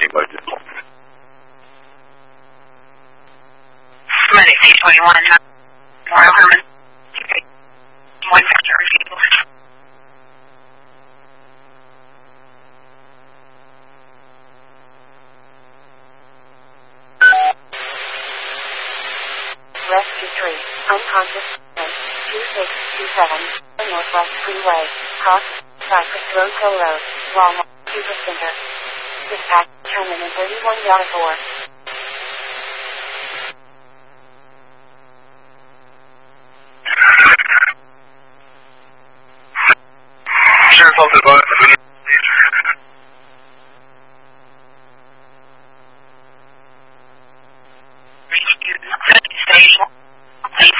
情况之后。 Medic 821, Royal Herman, 1 Vector, Rescue 3, unconscious, 2627, Northwest Freeway, cross, Cypress Road, Hill Road, Walmart, Super Center. Dispatch, terminal 31.4. Sheriff's Office,